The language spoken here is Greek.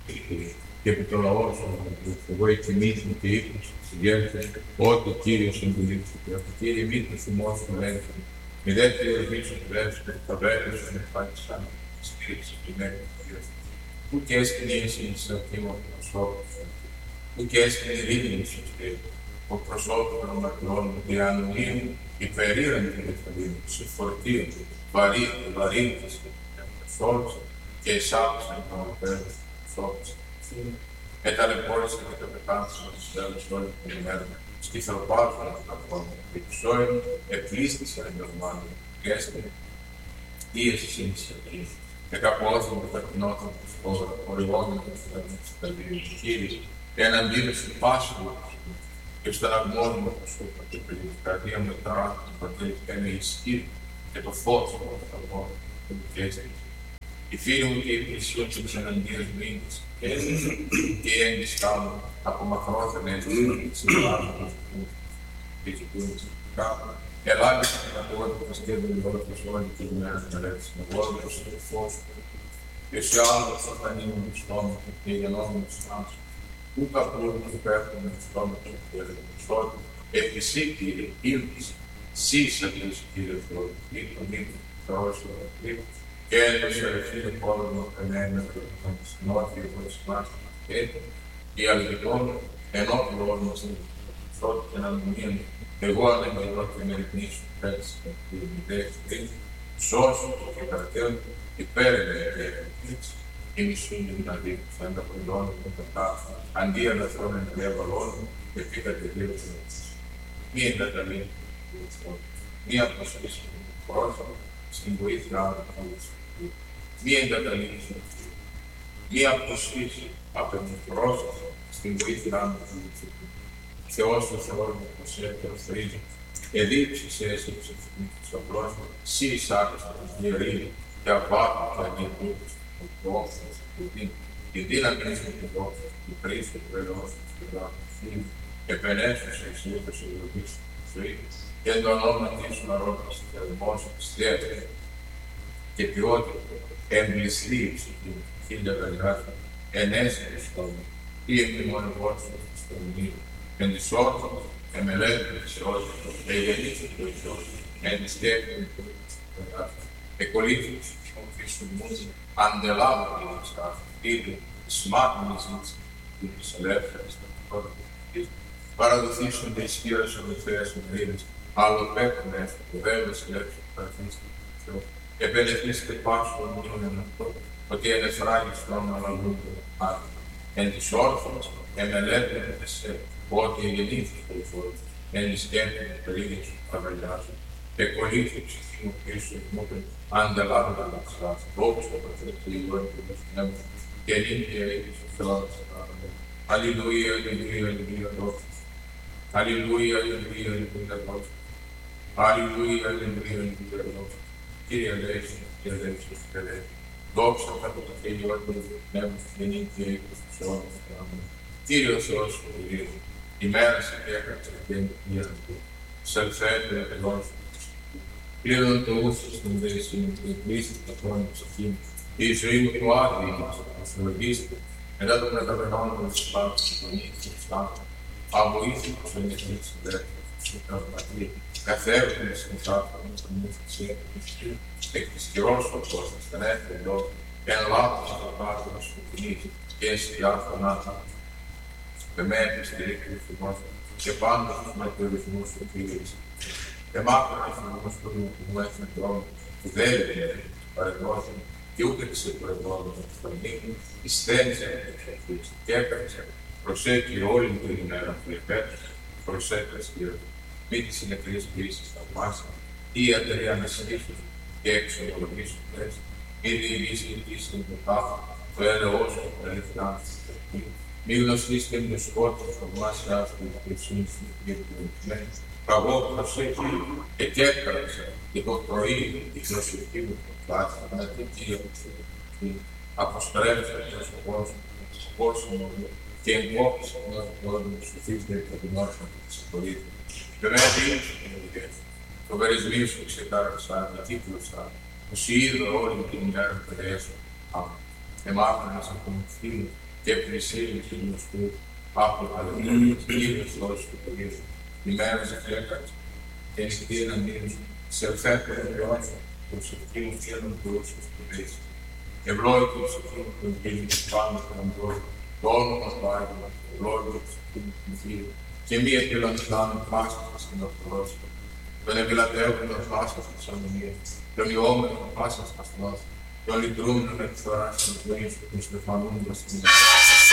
και επί το λαό σου, εγώ εκτιμήθη και ύπνος, συγγένεται, ό,τι ο Κύριος εμπειρήθηκε. Και από Κύριε μήτρη θυμός του λέγεται, μη δε τη ορμήσου του λεύσου, τα βέλος σου νεφάκι σαν στήριξη του μέγου του Κύριου. Πού και έσκηνε η εσύ σε αυτήμα του προσώπου σου, πού και έσκηνε η ρήμη σου, ο προσώπου των μακρών, η ανομία, η περίρρανη την εφαλήνη, σε φορτίο, βαρύτης, προσώπησε και εισάπησαν τον απέραν, προσώπησε. Εταλαιπώρησε και το πετάντησε τους τέλους όλη την ημέρα, σκυθροπάζουν τα πόδια, και τους όριμους επλήστησαν οι ορμάνοι, και έστειλε, ή εσύ συνεισχετείς, και καπόθηκαν και ταπεινόταν τους χώρα, οριγόμενα τους τέλους τα δύο κύριοι, και εναντίον σου πάσχουν, και στον αγμόνιμο του σου, και πριν την καρδία μετά, του πατρίδι, είναι ισχύ, και το φως του αγμόνιμου, και έστειλε. Οι φίλοι μου και οι πλησίοι τους εναντίον μήνες, και οι έγκυς κάτω, από μακρόθεν έζησαν, συμβάλλουν και κοιτούν κάτω. Ελάχιστα την απόδειξη και δεν λιώθεις όλη τη μέρα να λέξεις, με γόρμος και φως του. Και σε άλλους όταν ήμουν το στόμα και γεννόμουν τους άνθρωπος, ούτε απλούν του πέφτουν το στόμα του και έλεγαν στο ότι επί σύ, Κύριε, ήλπισε, σύσσατες, Κύριε Θεό, ή τον ήλπι, Θεός του Ευρωπαϊκού, και έδωσε ευθύνη πόλεμο εμένα και τον νότιο βοηθημάς και η αλγητών ενώπιον όλων μας την πρώτη και αναμονία μου, εγώ ανεμελώ και με ρυθμίσου πέτσε και μητές κρίτη, σώσου το και κρατέων, υπέρευε και εκπλήξει, η μισούν την αδίκη, σαν τα προϊόντα των κατάφων, αντί αδαθρών εν διαβαλών, και πήγατε δύο του. Μη εγκαταλείπει, μη αποσχέσει πρόσωπο, στην βοήθεια άλλων. Μη εγκαταλείψει, μη αποσχίσει από τον πρόσωπο στην βοήθεια άλλων. Θεός ο Θεός μου προσέχει αυθρίζει, εδίψεις έσυψε στο πρόσωπο, σύ εισάκουσα τους διερήνει και απάτου και ανήκους, ο πρόφητος, τη δύναμη σου και πρόφητος, τη χρήση του ελαιός του και λάθος φίλου, επενέσουσε εσύ το συλλογής του ζωή, και εν το ονόματι σου να ρώτησε και δημόσιας θέατρες, και ποιότητα εμπληστεί η ψυχή, χίλια καλλιγράφια, ενέσχερε στον ή επιμονευός στον ήλιο, εν της όρθος, εμελέτης σε όλους, εγεννήθηκε το Υιός, εν της τέχνης του καλλιγράφια, εκολύθηκες τον Χριστού μούζη, αντελάβω την εξάφη, ίδιο, σμάτμινη ζήτηση, της ελεύθερης, των πρώτων της, παραδοθήσονται οι σκύρες ολυθέες μερίδες, άλλο πέκουν έφυγε, βέβαιες ελεύθερες παραθήσεις του Θεού, επελεθείς και πάσου ομιλούν αυτό, ότι ενεφράγεις τον αναλούντο άδει. Εν της όρθος, εμελέτεται σε, ότι γεννήθηκε η φόρη, εν της κέντρης περίδειας του καβαλιάζου, και κολλήθηκε η ψυχή μου πίσω εκμόπεν, αντελάβοντα να ξάσει, όπως το προφέτη Ιωάννη και το πνεύμα, και νύχια έλειψε ο Θεός. Αλληλούια, αλληλούια, αλληλούια, δόξα. Αλληλούια, αλληλούια, αλληλούια, δόξα. Αλληλούια, αλληλούια, αλληλούια, δόξα. Κύριε Λέησον, Κύριε Λέησον, Κύριε Λέησον. Δόξα κάτω το Θεό του Πνεύμα και νύχια έλειψε ο Θεός. Κύριε Θεός του Κυρίου, ημέρα σε έκατσε και νύχια του. Σελφέτε ελός. Πλήρων το ούσο στην δέση μου και εκπλήσει τα χρόνια ψυχή μου. Η ζωή μου του άδειη μας, αστρολογίστε, μετά το μεταβαινόμενο της πάρτης της γονής και της τάγκης, αβοήθηκος ο νεκρής της δεύτερης, στην τραυματία, καθέροντας την σάρφα με τον μύθο της έκτης, εκ της χειρός ο κόσμος, την έφερε λόγω, εν λάθος το πάρτο σου κοινής, και εστιάρ θανάτα, πεμένεις τη ρίκη του θυμός, και πάντα στους μετεωρισμούς του φίλης. Εμάκρυνα τους θυμούς του μου έφερε τρόμο, που δεν είναι παρεδόθεν, και ούτε της επουρευόντων των νύχων, εισθένησε και έκανσε, προσέχει όλη την ημέρα που υπέτρεψε, προσέχει Κύριε, μη τις συνεκρίες πλήσεις θαυμάσια, ή ιατρία να συνήθως και εξομολογείς του θες, μη διηγήσει την πεπάθα, το έλεος του αληθινά της θεραπείας, μη γνωστήστε με το σκότος θαυμάσιας του Χριστούς του Κύριου του Ενισμένου, παγώ προσέχει και κέκραξε και το πρωί η γνωσιωτική μου προπλάση, να την Κύριε του αποστρέψε στον κόσμο και εγκόπησε τον κόσμο σου φύγεται και την όρθα της απολύτου. Και με δίνεις την οδηγές. Το βερισμί σου ξεκάραξα, με κύκλωσα, που σου είδω όλη την ημέρα που περέσω. Εμάθανες από τον φίλο, και πλησίων του γνωστού από αλληλεγγύης, Κύριος Θεός του Κυρίου, ημέρας εφέκας, και εισιτήρ αμήνους, σε εφέκας Θεός, τους ευκίνους θύρων του Ρούσου του Ρίσου. Ευλόγητος ευκίνους του Κύριου, πάνω στον Αμπρό, το όνομα του Άγιου, ευλόγητος ευκίνους του Κύριου, και μη επιλαμβάνουν πάσχας στην ορθοδόξη, τον επιλατεύοντα πάσχας της αμμονίας, τον ιόμενο πάσχας ασθενός, τον λυτρούμενο με τη φορά της ζωής του, τον στεφανούντας την